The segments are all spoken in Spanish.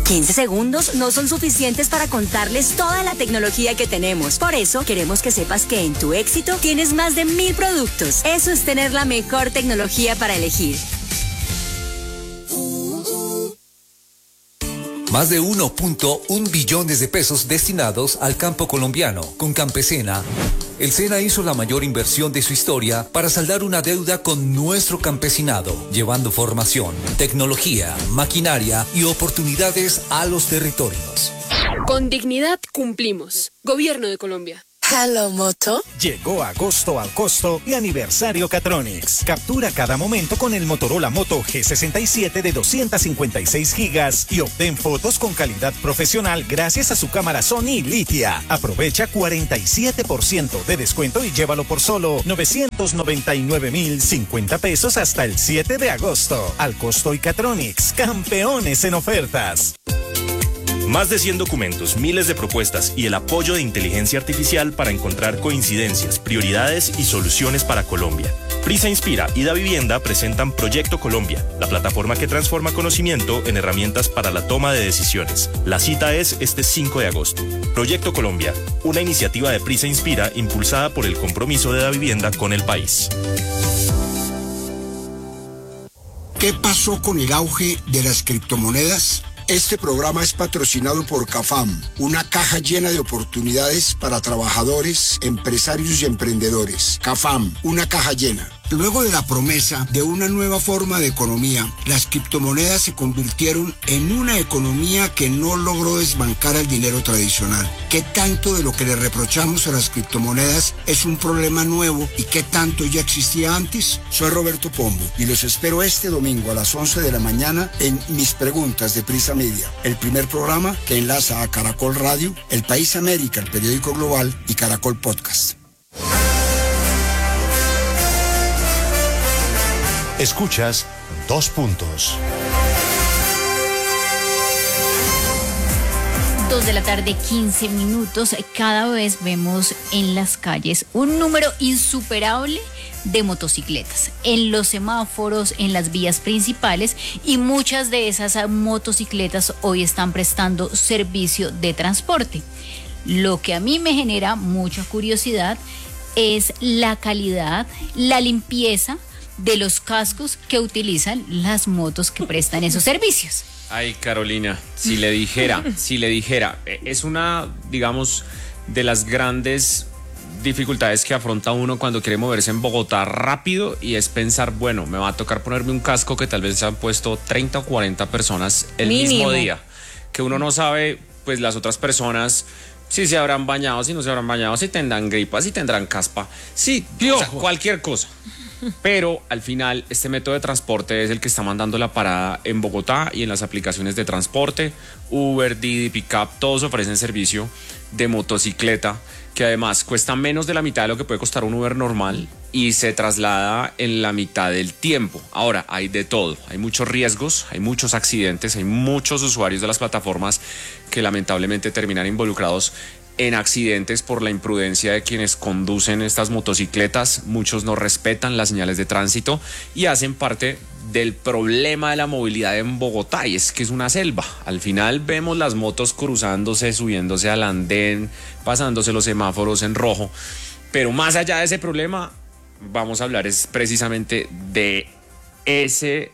15 segundos no son suficientes para contarles toda la tecnología que tenemos. Por eso, queremos que sepas que en tu éxito tienes más de 1000 productos. Eso es tener la mejor tecnología para elegir. Más de 1.1 billones de pesos destinados al campo colombiano. Con Campesina, el SENA hizo la mayor inversión de su historia para saldar una deuda con nuestro campesinado, llevando formación, tecnología, maquinaria y oportunidades a los territorios. Con dignidad cumplimos. Gobierno de Colombia. Hello, Moto. Llegó agosto al costo y aniversario Catronics. Captura cada momento con el Motorola Moto G67 de 256 gigas y obtén fotos con calidad profesional gracias a su cámara Sony Litia. Aprovecha 47% de descuento y llévalo por solo 999.050 pesos hasta el 7 de agosto. Al costo y Catronics, campeones en ofertas. Más de 100 documentos, miles de propuestas y el apoyo de inteligencia artificial para encontrar coincidencias, prioridades y soluciones para Colombia. Prisa Inspira y Da Vivienda presentan Proyecto Colombia, la plataforma que transforma conocimiento en herramientas para la toma de decisiones. La cita es este 5 de agosto. Proyecto Colombia, una iniciativa de Prisa Inspira impulsada por el compromiso de Da Vivienda con el país. ¿Qué pasó con el auge de las criptomonedas? Este programa es patrocinado por CAFAM, una caja llena de oportunidades para trabajadores, empresarios y emprendedores. CAFAM, una caja llena. Luego de la promesa de una nueva forma de economía, las criptomonedas se convirtieron en una economía que no logró desbancar al dinero tradicional. ¿Qué tanto de lo que le reprochamos a las criptomonedas es un problema nuevo y qué tanto ya existía antes? Soy Roberto Pombo y los espero este domingo a las 11 de la mañana en Mis Preguntas de Prisa Media, el primer programa que enlaza a Caracol Radio, El País América, el periódico global y Caracol Podcast. Escuchas 2 puntos. 2 de la tarde, 15 minutos. Cada vez vemos en las calles un número insuperable de motocicletas en los semáforos, en las vías principales, y muchas de esas motocicletas hoy están prestando servicio de transporte. Lo que a mí me genera mucha curiosidad es la calidad, la limpieza de los cascos que utilizan las motos que prestan esos servicios. Ay, Carolina, si le dijera, es una, digamos, de las grandes dificultades que afronta uno cuando quiere moverse en Bogotá rápido, y es pensar, bueno, me va a tocar ponerme un casco que tal vez se han puesto 30 o 40 personas el mismo día, que uno no sabe, pues las otras personas si se habrán bañado, si no se habrán bañado, si tendrán gripa, si tendrán caspa, sí, o sea, cualquier cosa. Pero al final este método de transporte es el que está mandando la parada en Bogotá, y en las aplicaciones de transporte, Uber, Didi, Pickup, todos ofrecen servicio de motocicleta, que además cuesta menos de la mitad de lo que puede costar un Uber normal y se traslada en la mitad del tiempo. Ahora, hay de todo, hay muchos riesgos, hay muchos accidentes, hay muchos usuarios de las plataformas que lamentablemente terminan involucrados en accidentes por la imprudencia de quienes conducen estas motocicletas. Muchos no respetan las señales de tránsito y hacen parte del problema de la movilidad en Bogotá, y es que es una selva. Al final vemos las motos cruzándose, subiéndose al andén, pasándose los semáforos en rojo, pero más allá de ese problema vamos a hablar es precisamente de ese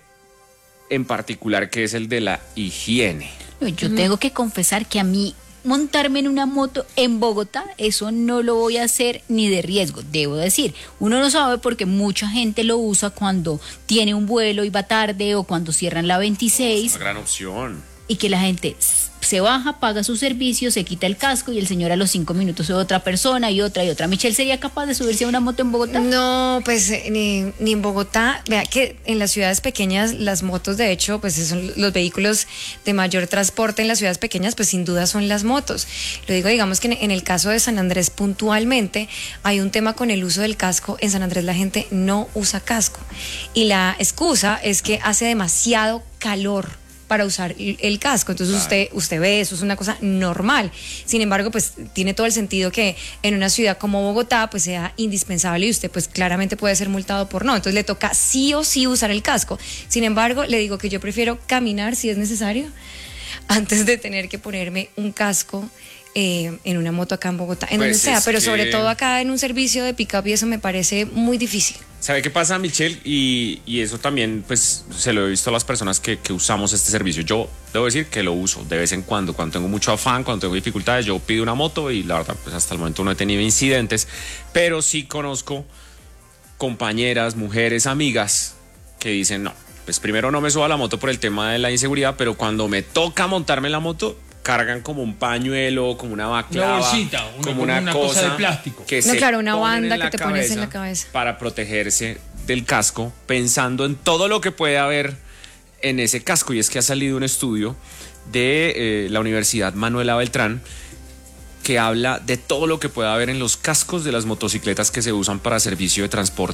en particular, que es el de la higiene. Yo tengo que confesar que a mí montarme en una moto en Bogotá, eso no lo voy a hacer ni de riesgo, debo decir. Uno no sabe, porque mucha gente lo usa cuando tiene un vuelo y va tarde, o cuando cierran la 26. Es una gran opción. Y que la gente se baja, paga su servicio, se quita el casco, y el señor a los 5 minutos es otra persona y otra. ¿Michelle sería capaz de subirse a una moto en Bogotá? No, pues ni en Bogotá. Vea que en las ciudades pequeñas las motos, de hecho, pues son los vehículos de mayor transporte en las ciudades pequeñas, pues sin duda son las motos. Lo digo, digamos que en el caso de San Andrés puntualmente hay un tema con el uso del casco. En San Andrés la gente no usa casco, y la excusa es que hace demasiado calor para usar el casco. Entonces usted ve, eso es una cosa normal. Sin embargo, pues tiene todo el sentido que en una ciudad como Bogotá pues sea indispensable, y usted pues claramente puede ser multado por no. Entonces le toca sí o sí usar el casco. Sin embargo, le digo que yo prefiero caminar si es necesario antes de tener que ponerme un casco en una moto acá en Bogotá, en donde sea, pero sobre todo acá en un servicio de pick-up, y eso me parece muy difícil. ¿Sabe qué pasa, Michelle? Y eso también, pues, se lo he visto a las personas que usamos este servicio. Yo debo decir que lo uso de vez en cuando tengo mucho afán, cuando tengo dificultades, yo pido una moto y la verdad, pues hasta el momento no he tenido incidentes, pero sí conozco compañeras, mujeres, amigas que dicen, no, pues primero no me subo a la moto por el tema de la inseguridad, pero cuando me toca montarme en la moto, cargan como un pañuelo, como una baclava, una bolsita, como una cosa de plástico. Que no, claro, una banda que te pones en la cabeza para protegerse del casco, pensando en todo lo que puede haber en ese casco. Y es que ha salido un estudio de la Universidad Manuela Beltrán que habla de todo lo que puede haber en los cascos de las motocicletas que se usan para servicio de transporte